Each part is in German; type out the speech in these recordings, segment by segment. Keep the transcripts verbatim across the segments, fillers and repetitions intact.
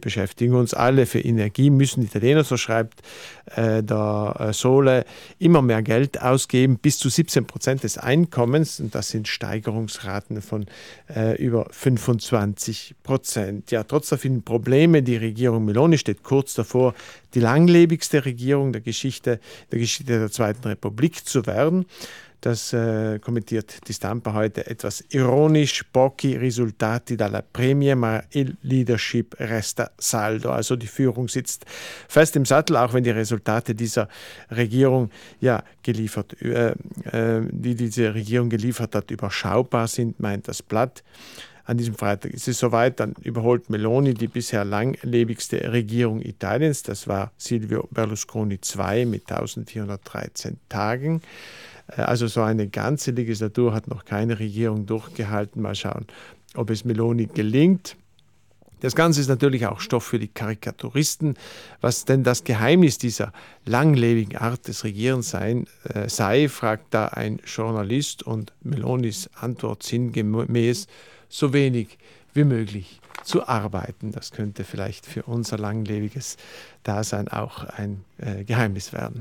beschäftigen uns alle. Für Energie müssen die Italiener, so schreibt äh, der äh, Sole, immer mehr Geld ausgeben, bis zu siebzehn Prozent des Einkommens. Und das sind Steigerungsraten von äh, über fünfundzwanzig Prozent. Ja, trotz der vielen Probleme, die Regierung Meloni steht kurz davor, die langlebigste Regierung der Geschichte, der Geschichte der Zweiten Republik zu werden. Das äh, kommentiert die Stampa heute etwas ironisch. Pochi risultati dalla premia, ma il leadership resta saldo. Also die Führung sitzt fest im Sattel, auch wenn die Resultate dieser Regierung ja geliefert, äh, äh, die diese Regierung geliefert hat, überschaubar sind, meint das Blatt. An diesem Freitag ist es soweit, dann überholt Meloni die bisher langlebigste Regierung Italiens. Das war Silvio Berlusconi der Zweite mit eintausendvierhundertdreizehn Tagen. Also so eine ganze Legislatur hat noch keine Regierung durchgehalten. Mal schauen, ob es Meloni gelingt. Das Ganze ist natürlich auch Stoff für die Karikaturisten. Was denn das Geheimnis dieser langlebigen Art des Regierens sein, äh, sei, fragt da ein Journalist, und Melonis Antwort sinngemäß: so wenig wie möglich zu arbeiten. Das könnte vielleicht für unser langlebiges Dasein auch ein äh, Geheimnis werden.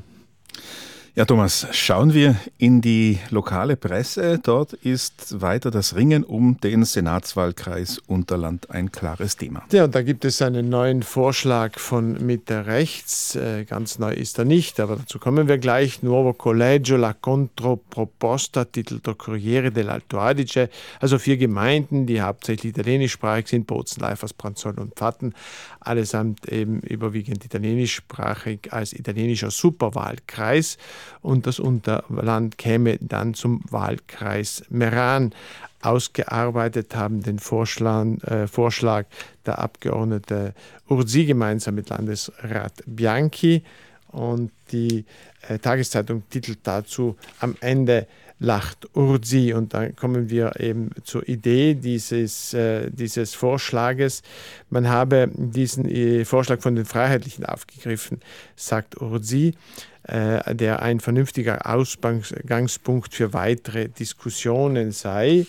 Ja, Thomas, schauen wir in die lokale Presse. Dort ist weiter das Ringen um den Senatswahlkreis Unterland ein klares Thema. Ja, und da gibt es einen neuen Vorschlag von Mitte rechts. Äh, ganz neu ist er nicht, aber dazu kommen wir gleich. Nuovo Collegio, la Controproposta, titelt der Corriere dell'Alto Adige. Also vier Gemeinden, die hauptsächlich italienischsprachig sind: Bozen, Leifers, Branzol und Pfatten. Allesamt eben überwiegend italienischsprachig als italienischer Superwahlkreis. Und das Unterland käme dann zum Wahlkreis Meran. Ausgearbeitet haben den Vorschlag, äh, Vorschlag der Abgeordnete Urzi gemeinsam mit Landesrat Bianchi. Und die äh, Tageszeitung titelt dazu: Am Ende lacht Urzi. Und dann kommen wir eben zur Idee dieses, äh, dieses Vorschlages. Man habe diesen äh, Vorschlag von den Freiheitlichen aufgegriffen, sagt Urzi, äh, der ein vernünftiger Ausgangspunkt für weitere Diskussionen sei.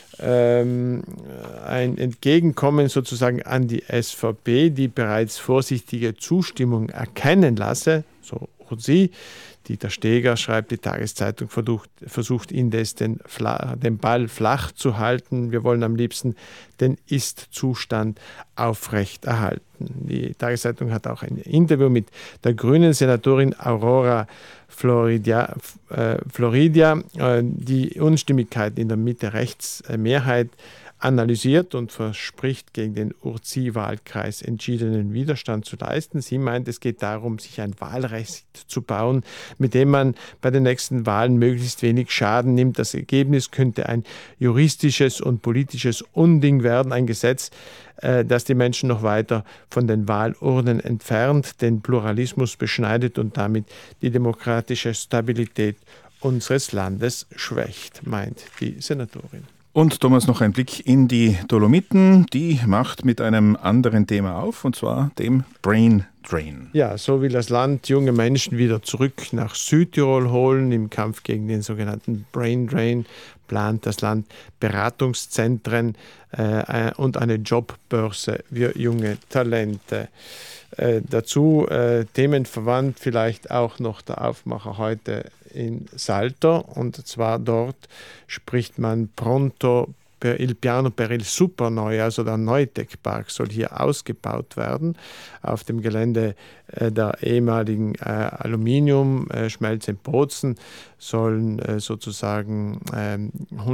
Ähm, ein Entgegenkommen sozusagen an die S V P, die bereits vorsichtige Zustimmung erkennen lasse, so Urzi. Dieter Steger, schreibt die Tageszeitung, versucht, versucht indes den, den Ball flach zu halten. Wir wollen am liebsten den Ist-Zustand aufrechterhalten. Die Tageszeitung hat auch ein Interview mit der grünen Senatorin Aurora Floridia, äh, Floridia äh, die Unstimmigkeit in der Mitte-Rechts-Mehrheit analysiert und verspricht, gegen den Urzi-Wahlkreis entschiedenen Widerstand zu leisten. Sie meint, es geht darum, sich ein Wahlrecht zu bauen, mit dem man bei den nächsten Wahlen möglichst wenig Schaden nimmt. Das Ergebnis könnte ein juristisches und politisches Unding werden, ein Gesetz, äh, das die Menschen noch weiter von den Wahlurnen entfernt, den Pluralismus beschneidet und damit die demokratische Stabilität unseres Landes schwächt, meint die Senatorin. Und Thomas, noch ein Blick in die Dolomiten. Die macht mit einem anderen Thema auf, und zwar dem Brain Drain. Ja, so will das Land junge Menschen wieder zurück nach Südtirol holen. Im Kampf gegen den sogenannten Brain Drain plant das Land Beratungszentren äh, und eine Jobbörse für junge Talente. Äh, dazu äh, themenverwandt vielleicht auch noch der Aufmacher heute in Salto, und zwar dort spricht man pronto per il piano per il Superneu, also der Neutec-Park soll hier ausgebaut werden. Auf dem Gelände äh, der ehemaligen äh, Aluminiumschmelze in Bozen sollen äh, sozusagen äh,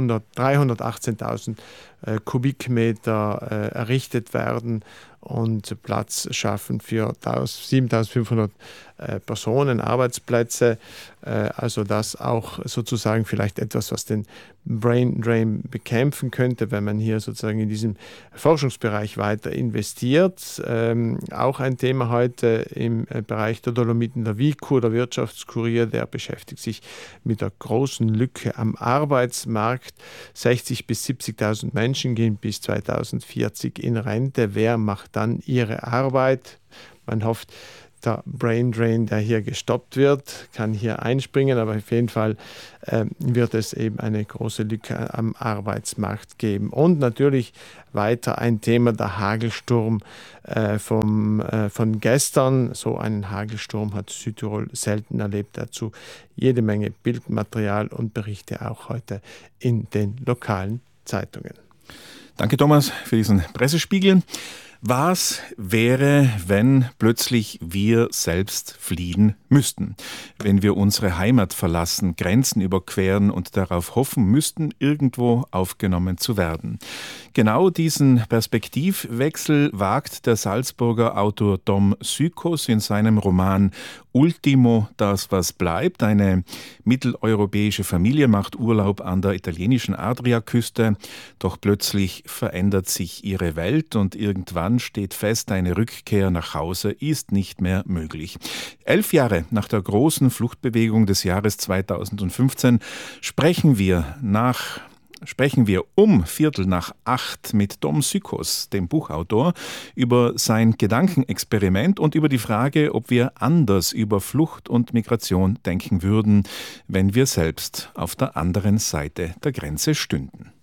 dreihundertachtzehntausend äh, Kubikmeter äh, errichtet werden und Platz schaffen für siebentausendfünfhundert äh, Personen, Arbeitsplätze. Äh, also das auch sozusagen vielleicht etwas, was den Brain Drain bekämpfen könnte, wenn man hier sozusagen in diesem Forschungsbereich weiter investiert. Ähm, auch ein Thema heute im Bereich der Dolomiten, der WIKU, der Wirtschaftskurier, der beschäftigt sich mit der großen Lücke am Arbeitsmarkt. sechzigtausend bis siebzigtausend Menschen gehen bis zweitausendvierzig in Rente. Wer macht dann ihre Arbeit? Man hofft, der Brain Drain, der hier gestoppt wird, kann hier einspringen, aber auf jeden Fall äh, wird es eben eine große Lücke am Arbeitsmarkt geben. Und natürlich weiter ein Thema, der Hagelsturm äh, vom, äh, von gestern. So einen Hagelsturm hat Südtirol selten erlebt. Dazu jede Menge Bildmaterial und Berichte auch heute in den lokalen Zeitungen. Danke, Thomas, für diesen Pressespiegel. Was wäre, wenn plötzlich wir selbst fliehen müssten? Wenn wir unsere Heimat verlassen, Grenzen überqueren und darauf hoffen müssten, irgendwo aufgenommen zu werden? Genau diesen Perspektivwechsel wagt der Salzburger Autor Dom Sykos in seinem Roman Ultimo, das was bleibt. Eine mitteleuropäische Familie macht Urlaub an der italienischen Adriaküste, doch plötzlich verändert sich ihre Welt und irgendwann steht fest, eine Rückkehr nach Hause ist nicht mehr möglich. Elf Jahre nach der großen Fluchtbewegung des Jahres zweitausendfünfzehn sprechen wir nach Sprechen wir um Viertel nach acht mit Dom Sykos, dem Buchautor, über sein Gedankenexperiment und über die Frage, ob wir anders über Flucht und Migration denken würden, wenn wir selbst auf der anderen Seite der Grenze stünden.